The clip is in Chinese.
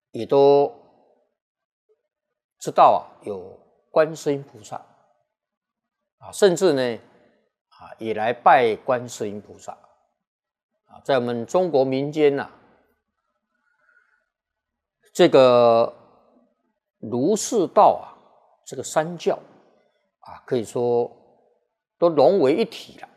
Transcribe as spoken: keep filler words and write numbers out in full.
也都知道啊，有观世音菩萨啊，甚至呢啊也来拜观世音菩萨啊，在我们中国民间呐、啊，这个儒释道啊，这个三教啊，可以说都融为一体了